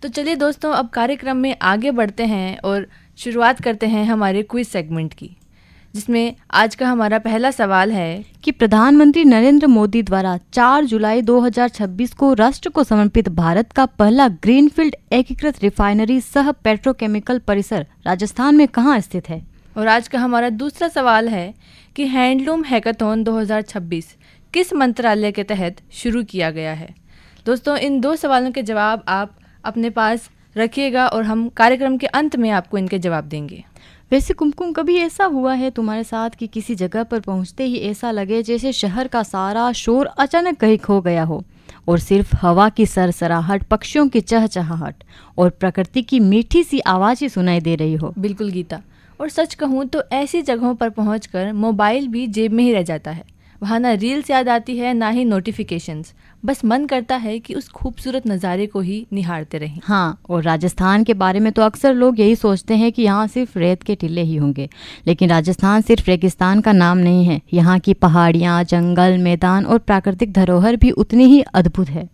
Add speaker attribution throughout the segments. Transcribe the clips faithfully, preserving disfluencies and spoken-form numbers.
Speaker 1: तो चलिए दोस्तों, अब कार्यक्रम में आगे बढ़ते हैं और शुरुआत करते हैं हमारे क्विज सेगमेंट की, जिसमें आज का हमारा पहला सवाल है
Speaker 2: कि प्रधानमंत्री नरेंद्र मोदी द्वारा चार जुलाई दो हज़ार छब्बीस को राष्ट्र को समर्पित भारत का पहला ग्रीनफील्ड एकीकृत रिफाइनरी सह पेट्रोकेमिकल परिसर राजस्थान में कहाँ स्थित है।
Speaker 1: और आज का हमारा दूसरा सवाल है कि हैंडलूम हैकाथॉन दो हज़ार छब्बीस किस मंत्रालय के तहत शुरू किया गया है। दोस्तों, इन दो सवालों के जवाब आप अपने पास रखिएगा और हम कार्यक्रम के अंत में आपको इनके जवाब देंगे।
Speaker 2: वैसे कुमकुम, कभी ऐसा हुआ है तुम्हारे साथ कि किसी जगह पर पहुंचते ही ऐसा लगे जैसे शहर का सारा शोर अचानक कहीं खो गया हो और सिर्फ हवा की सरसराहट, पक्षियों की चहचहाहट और प्रकृति की मीठी सी आवाज ही सुनाई दे रही हो।
Speaker 1: बिल्कुल गीता, और सच कहूँ तो ऐसी जगहों पर पहुंचकर मोबाइल भी जेब में ही रह जाता है। वहाँ ना रील्स याद आती है, ना ही नोटिफिकेशंस। बस मन करता है कि उस खूबसूरत नज़ारे को ही निहारते रहें।
Speaker 2: हाँ, और राजस्थान के बारे में तो अक्सर लोग यही सोचते हैं कि यहाँ सिर्फ रेत के टीले ही होंगे, लेकिन राजस्थान सिर्फ रेगिस्तान का नाम नहीं है। यहाँ की पहाड़ियाँ, जंगल, मैदान और प्राकृतिक धरोहर भी उतनी ही अद्भुत है।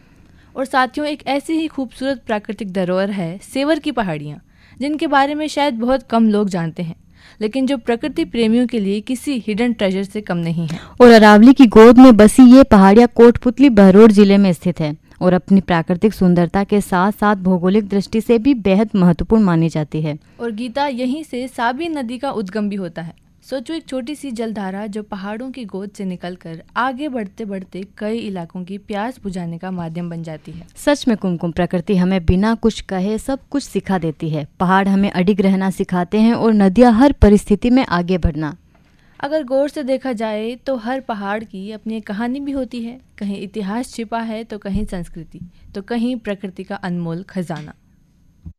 Speaker 1: और साथियों, एक ऐसी ही खूबसूरत प्राकृतिक धरोहर है सेवर की पहाड़ियाँ, जिनके बारे में शायद बहुत कम लोग जानते हैं, लेकिन जो प्रकृति प्रेमियों के लिए किसी हिडन ट्रेजर से कम नहीं है।
Speaker 2: और अरावली की गोद में बसी ये पहाड़ियाँ कोटपुतली बहरोड जिले में स्थित है और अपनी प्राकृतिक सुंदरता के साथ साथ भौगोलिक दृष्टि से भी बेहद महत्वपूर्ण मानी जाती है।
Speaker 1: और गीता, यहीं से साबी नदी का उद्गम भी होता है। सोचो, एक छोटी सी जलधारा जो पहाड़ों की गोद से निकलकर आगे बढ़ते बढ़ते कई इलाकों की प्यास बुझाने का माध्यम बन जाती है।
Speaker 2: सच में कुमकुम, प्रकृति हमें बिना कुछ कहे सब कुछ सिखा देती है। पहाड़ हमें अडिग रहना सिखाते हैं और नदियाँ हर परिस्थिति में आगे बढ़ना।
Speaker 1: अगर गौर से देखा जाए तो हर पहाड़ की अपनी एक कहानी भी होती है। कहीं इतिहास छिपा है तो कहीं संस्कृति, तो कहीं प्रकृति का अनमोल खजाना।